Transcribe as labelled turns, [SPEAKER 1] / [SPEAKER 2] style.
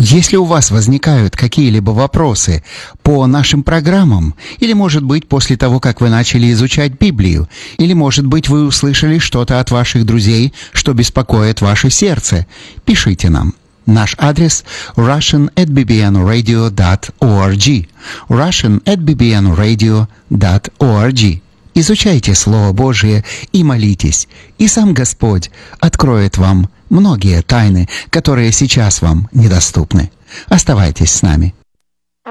[SPEAKER 1] Если у вас возникают какие-либо вопросы по нашим программам, или, может быть, после того, как вы начали изучать Библию, или, может быть, вы услышали что-то от ваших друзей, что беспокоит ваше сердце, пишите нам. Наш адрес russian@bbnradio.org. russian@bbnradio.org. Изучайте Слово Божие и молитесь, и сам Господь откроет вам многие тайны, которые сейчас вам недоступны. Оставайтесь с нами.